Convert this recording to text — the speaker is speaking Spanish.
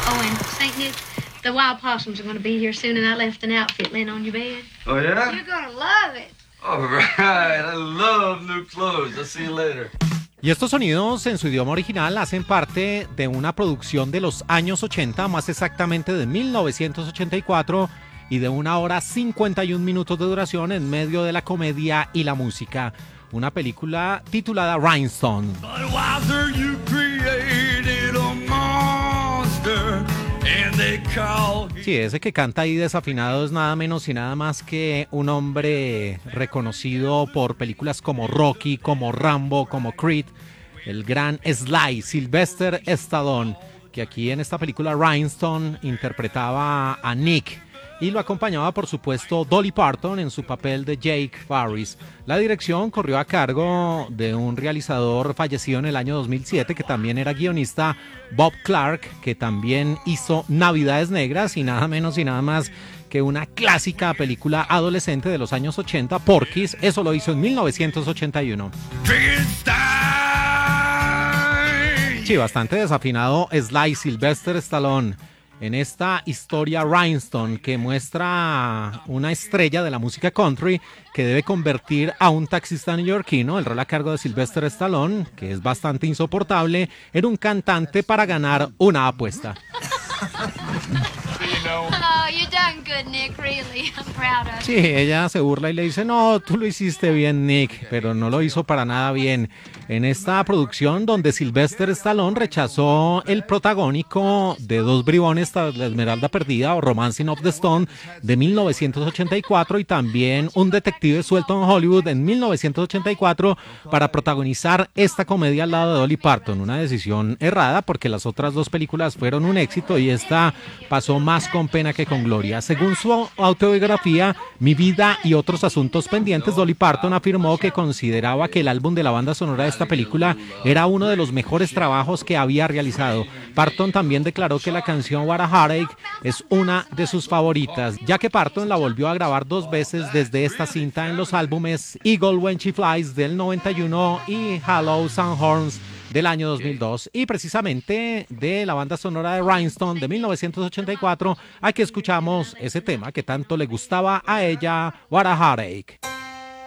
Oh, and St. Nick, the wild possums are going to be here soon, and I left an outfit laying on your bed. Oh, yeah? You're going to love it. All right. I love new clothes. I'll see you later. Y estos sonidos en su idioma original hacen parte de una producción de los años 80, más exactamente de 1984, y de 1 hora 51 minutos de duración en medio de la comedia y la música. Una película titulada Rhinestone. Sí, ese que canta ahí desafinado es nada menos y nada más que un hombre reconocido por películas como Rocky, como Rambo, como Creed, el gran Sly, Sylvester Stallone, que aquí en esta película Rhinestone interpretaba a Nick. Y lo acompañaba, por supuesto, Dolly Parton en su papel de Jake Farris. La dirección corrió a cargo de un realizador fallecido en el año 2007, que también era guionista, Bob Clark, que también hizo Navidades Negras y nada menos y nada más que una clásica película adolescente de los años 80, Porky's. Eso lo hizo en 1981. Sí, bastante desafinado Sly, Sylvester Stallone en esta historia Rhinestone, que muestra una estrella de la música country que debe convertir a un taxista neoyorquino, el rol a cargo de Sylvester Stallone, que es bastante insoportable, en un cantante para ganar una apuesta. Oh, you done good, Nick, really. I'm proud of you. Sí, ella se burla y le dice, no, tú lo hiciste bien, Nick, pero no lo hizo para nada bien. En esta producción donde Sylvester Stallone rechazó el protagónico de Dos bribones tras la Esmeralda perdida o Romancing of the Stone de 1984 y también Un detective suelto en Hollywood en 1984 para protagonizar esta comedia al lado de Dolly Parton. Una decisión errada porque las otras dos películas fueron un éxito y esta pasó más con pena que con gloria. Según su autobiografía, Mi vida y otros asuntos pendientes, Dolly Parton afirmó que consideraba que el álbum de la banda sonora de esta película era uno de los mejores trabajos que había realizado. Parton también declaró que la canción What a Heartache es una de sus favoritas, ya que Parton la volvió a grabar 2 veces desde esta cinta en los álbumes Eagle When She Flies del 91 y Hello Sunhorns del año 2002, y precisamente de la banda sonora de Rhinestone de 1984, aquí escuchamos ese tema que tanto le gustaba a ella, What a Heartache.